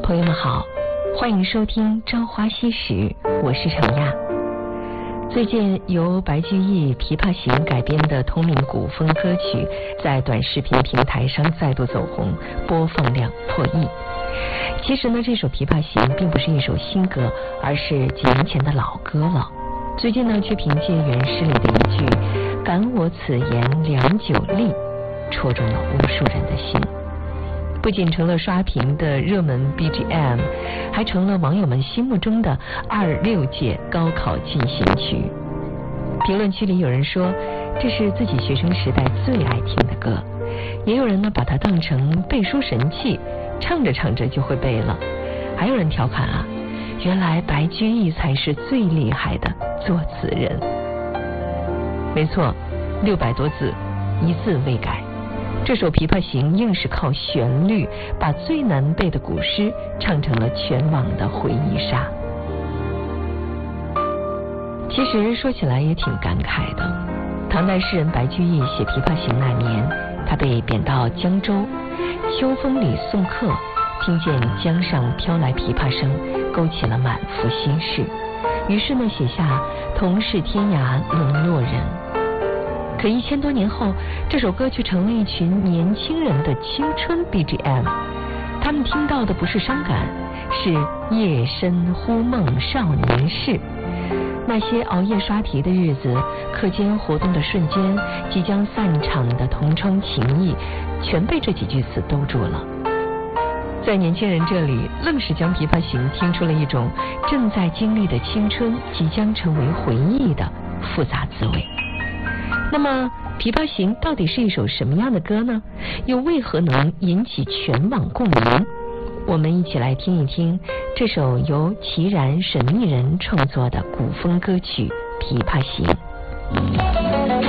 朋友们好，欢迎收听《朝花夕拾》，我是程亚。最近由白居易《琵琶行》改编的同名古风歌曲，在短视频平台上再度走红，播放量破亿。其实呢，这首《琵琶行》并不是一首新歌，而是几年前的老歌了。最近呢，却凭借原诗里的一句“感我此言良久立”，戳中了无数人的心。不仅成了刷屏的热门 BGM， 还成了网友们心目中的26届高考进行曲。评论区里有人说这是自己学生时代最爱听的歌，也有人呢把它当成背书神器，唱着唱着就会背了。还有人调侃啊，原来白居易才是最厉害的作词人。没错，600多字，一字未改。这首《琵琶行》硬是靠旋律把最难背的古诗唱成了全网的回忆杀。其实说起来也挺感慨的，唐代诗人白居易写《琵琶行》那年，他被贬到江州，秋风里送客，听见江上飘来琵琶声，勾起了满腹心事，于是呢写下同是天涯沦落人。可1000多年后，这首歌却成了一群年轻人的青春 BGM。 他们听到的不是伤感，是夜深忽梦少年事。那些熬夜刷题的日子，课间活动的瞬间，即将散场的同窗情谊，全被这几句词兜住了。在年轻人这里，愣是将《琵琶行》听出了一种正在经历的青春即将成为回忆的复杂滋味。那么《琵琶行》到底是一首什么样的歌呢？又为何能引起全网共鸣？我们一起来听一听这首由齐然、沈密人创作的古风歌曲《琵琶行》。